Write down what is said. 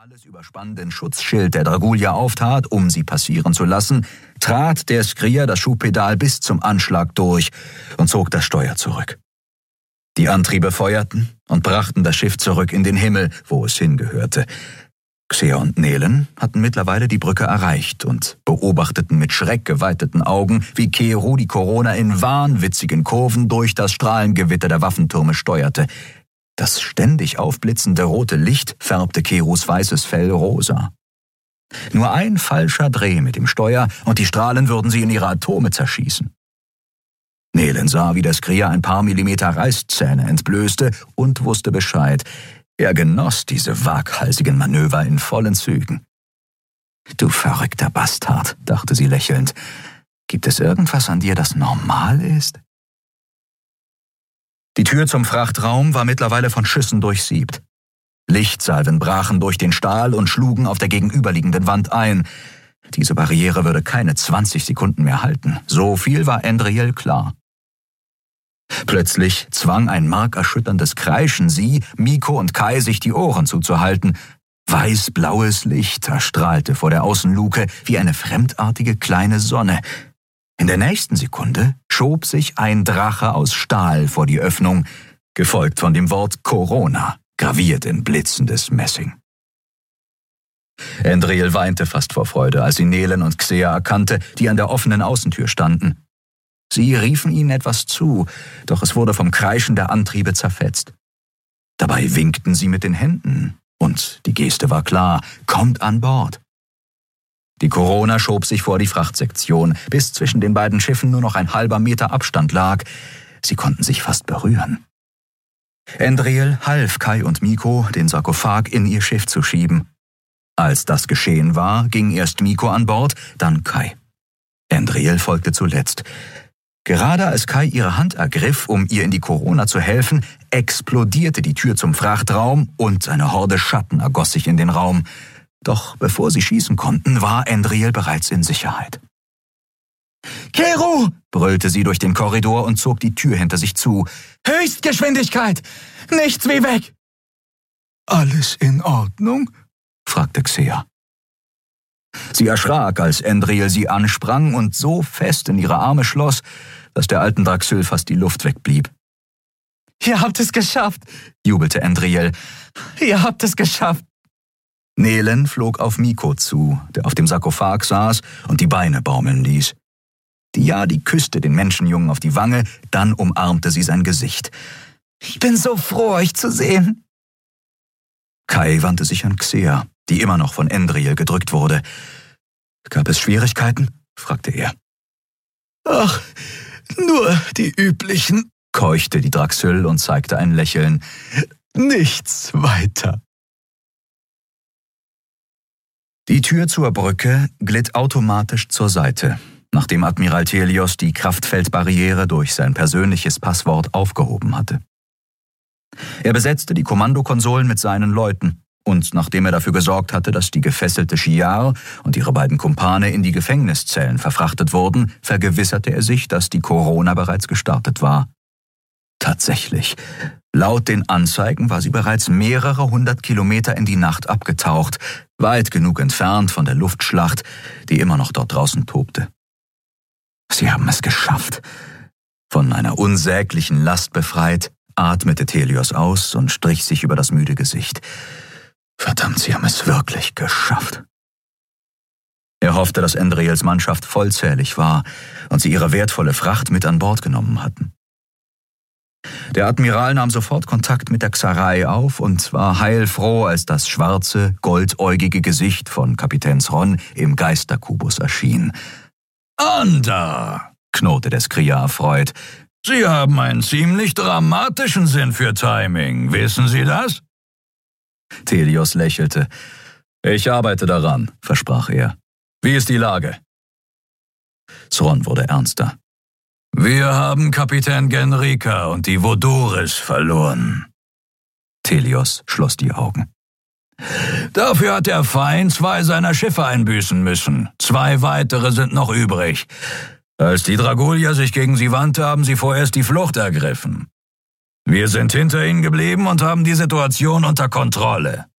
alles überspannenden Schutzschild der Dragulia auftat, um sie passieren zu lassen, trat der Skria das Schubpedal bis zum Anschlag durch und zog das Steuer zurück. Die Antriebe feuerten und brachten das Schiff zurück in den Himmel, wo es hingehörte. Xer und Nelen hatten mittlerweile die Brücke erreicht und beobachteten mit schreckgeweiteten Augen, wie Kero die Corona in wahnwitzigen Kurven durch das Strahlengewitter der Waffentürme steuerte. Das ständig aufblitzende rote Licht färbte Keros weißes Fell rosa. Nur ein falscher Dreh mit dem Steuer und die Strahlen würden sie in ihre Atome zerschießen. Nelen sah, wie der Skria ein paar Millimeter Reißzähne entblößte und wusste Bescheid. Er genoss diese waghalsigen Manöver in vollen Zügen. »Du verrückter Bastard«, dachte sie lächelnd. »Gibt es irgendwas an dir, das normal ist?« Die Tür zum Frachtraum war mittlerweile von Schüssen durchsiebt. Lichtsalven brachen durch den Stahl und schlugen auf der gegenüberliegenden Wand ein. Diese Barriere würde keine 20 Sekunden mehr halten. So viel war Endriel klar. Plötzlich zwang ein markerschütterndes Kreischen sie, Miko und Kai, sich die Ohren zuzuhalten. Weiß-blaues Licht erstrahlte vor der Außenluke wie eine fremdartige kleine Sonne. In der nächsten Sekunde schob sich ein Drache aus Stahl vor die Öffnung, gefolgt von dem Wort Corona, graviert in blitzendes Messing. Endriel weinte fast vor Freude, als sie Nelen und Xer erkannte, die an der offenen Außentür standen. Sie riefen ihnen etwas zu, doch es wurde vom Kreischen der Antriebe zerfetzt. Dabei winkten sie mit den Händen, und die Geste war klar: Kommt an Bord. Die Corona schob sich vor die Frachtsektion, bis zwischen den beiden Schiffen nur noch ein halber Meter Abstand lag. Sie konnten sich fast berühren. Endriel half Kai und Miko, den Sarkophag in ihr Schiff zu schieben. Als das geschehen war, ging erst Miko an Bord, dann Kai. Endriel folgte zuletzt. Gerade als Kai ihre Hand ergriff, um ihr in die Corona zu helfen, explodierte die Tür zum Frachtraum und eine Horde Schatten ergoss sich in den Raum. Doch bevor sie schießen konnten, war Endriel bereits in Sicherheit. »Kero«, brüllte sie durch den Korridor und zog die Tür hinter sich zu. »Höchstgeschwindigkeit! Nichts wie weg!« »Alles in Ordnung?« fragte Xer. Sie erschrak, als Endriel sie ansprang und so fest in ihre Arme schloss, dass der alten Draxyl fast die Luft wegblieb. »Ihr habt es geschafft«, jubelte Endriel. »Ihr habt es geschafft.« Nelen flog auf Miko zu, der auf dem Sarkophag saß und die Beine baumeln ließ. Die küsste den Menschenjungen auf die Wange, dann umarmte sie sein Gesicht. »Ich bin so froh, euch zu sehen.« Kai wandte sich an Xer, die immer noch von Endriel gedrückt wurde. »Gab es Schwierigkeiten?« fragte er. »Ach, nur die üblichen«, keuchte die Draxyl und zeigte ein Lächeln. »Nichts weiter.« Die Tür zur Brücke glitt automatisch zur Seite, nachdem Admiral Thelios die Kraftfeldbarriere durch sein persönliches Passwort aufgehoben hatte. Er besetzte die Kommandokonsolen mit seinen Leuten, und nachdem er dafür gesorgt hatte, dass die gefesselte Shiar und ihre beiden Kumpane in die Gefängniszellen verfrachtet wurden, vergewisserte er sich, dass die Corona bereits gestartet war. Tatsächlich. Laut den Anzeigen war sie bereits mehrere 100 Kilometer in die Nacht abgetaucht, weit genug entfernt von der Luftschlacht, die immer noch dort draußen tobte. Sie haben es geschafft. Von einer unsäglichen Last befreit, atmete Thelios aus und strich sich über das müde Gesicht. Verdammt, sie haben es wirklich geschafft. Er hoffte, dass Endriels Mannschaft vollzählig war und sie ihre wertvolle Fracht mit an Bord genommen hatten. Der Admiral nahm sofort Kontakt mit der Xarei auf und war heilfroh, als das schwarze, goldäugige Gesicht von Kapitän Thron im Geisterkubus erschien. »Anda«, knurrte der Skria erfreut. »Sie haben einen ziemlich dramatischen Sinn für Timing, wissen Sie das?« Thelios lächelte. »Ich arbeite daran«, versprach er. »Wie ist die Lage?« Thron wurde ernster. »Wir haben Kapitän Genrika und die Vodoris verloren.« Thelios schloss die Augen. »Dafür hat der Feind 2 seiner Schiffe einbüßen müssen. 2 weitere sind noch übrig. Als die Dragulia sich gegen sie wandte, haben sie vorerst die Flucht ergriffen. Wir sind hinter ihnen geblieben und haben die Situation unter Kontrolle.«